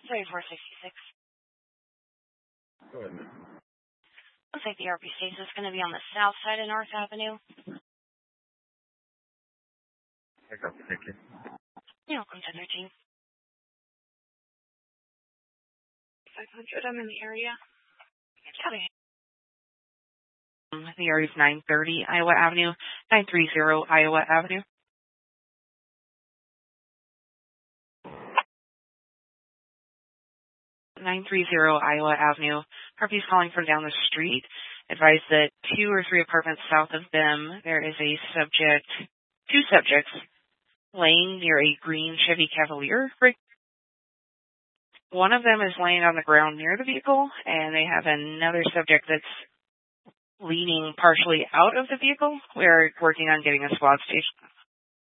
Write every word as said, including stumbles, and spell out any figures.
thirty-four sixty-six. Go ahead, man. Looks like the R P station is going to be on the south side of North Avenue. I got the ticket. You're welcome, ten thirteen. five hundred, I'm in the area. Copy. The area is nine thirty Iowa Avenue, nine thirty Iowa Avenue. nine thirty Iowa Avenue. Harvey's calling from down the street. Advise that two or three apartments south of them, there is a subject, two subjects, laying near a green Chevy Cavalier. One of them is laying on the ground near the vehicle, and they have another subject that's leaning partially out of the vehicle. We're working on getting a squad station.